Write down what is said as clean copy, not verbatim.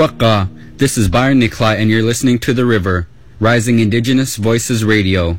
Quokka. This is Byron Nikolai, and you're listening to The River, Rising Indigenous Voices Radio.